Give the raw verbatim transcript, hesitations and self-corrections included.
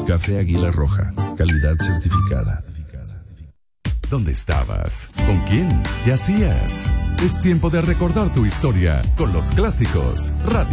Café Águila Roja, calidad certificada. ¿Dónde estabas? ¿Con quién? ¿Qué hacías? Es tiempo de recordar tu historia con los clásicos Radio